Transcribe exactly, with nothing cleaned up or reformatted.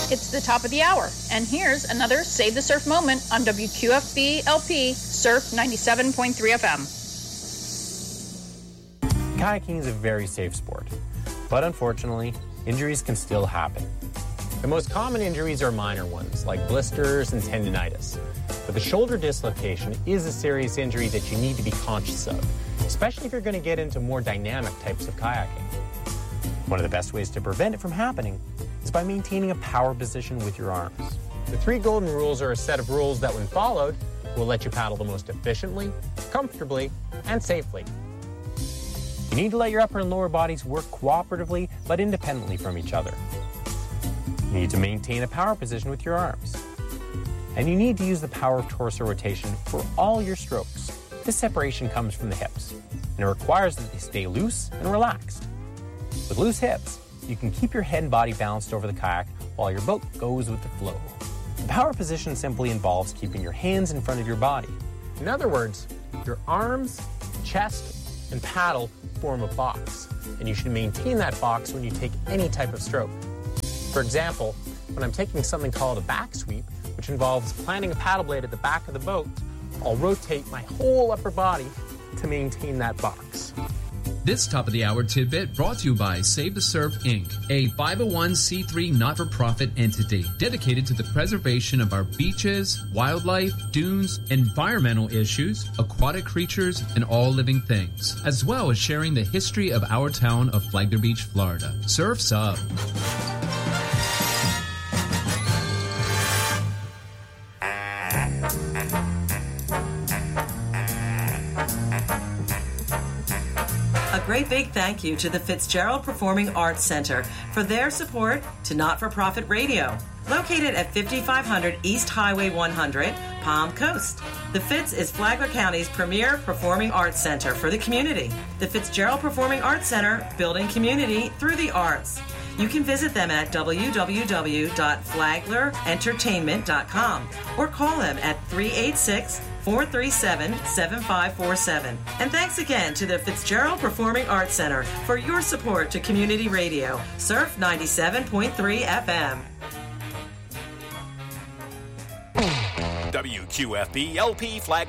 It's the top of the hour, and here's another Save the Surf moment on W Q F B L P Surf ninety-seven point three F M. Kayaking is a very safe sport, but unfortunately, injuries can still happen. The most common injuries are minor ones, like blisters and tendinitis. But the shoulder dislocation is a serious injury that you need to be conscious of, especially if you're going to get into more dynamic types of kayaking. One of the best ways to prevent it from happening is by maintaining a power position with your arms. The three golden rules are a set of rules that, when followed, will let you paddle the most efficiently, comfortably, and safely. You need to let your upper and lower bodies work cooperatively but independently from each other. You need to maintain a power position with your arms. And you need to use the power of torso rotation for all your strokes. This separation comes from the hips, and it requires that they stay loose and relaxed. With loose hips, you can keep your head and body balanced over the kayak while your boat goes with the flow. The power position simply involves keeping your hands in front of your body. In other words, your arms, chest, and paddle form a box, and you should maintain that box when you take any type of stroke. For example, when I'm taking something called a back sweep, which involves planting a paddle blade at the back of the boat, I'll rotate my whole upper body to maintain that box. This Top of the Hour tidbit brought to you by Save the Surf, Incorporated, a five oh one c three not-for-profit entity dedicated to the preservation of our beaches, wildlife, dunes, environmental issues, aquatic creatures, and all living things, as well as sharing the history of our town of Flagler Beach, Florida. Surf's up. A great big thank you to the Fitzgerald Performing Arts Center for their support to Not-for-Profit Radio, located at fifty-five hundred East Highway one hundred, Palm Coast. The Fitz is Flagler County's premier performing arts center for the community. The Fitzgerald Performing Arts Center, building community through the arts. You can visit them at w w w dot flagler entertainment dot com or call them at three eight six, four three seven, seven five four seven. And thanks again to the Fitzgerald Performing Arts Center for your support to community radio, Surf ninety-seven point three F M. W Q F B L P Flag